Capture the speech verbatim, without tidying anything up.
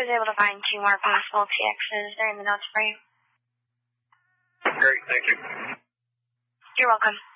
was able to find two more possible T Xs. They're in the notes for you. Great, thank you. You're welcome.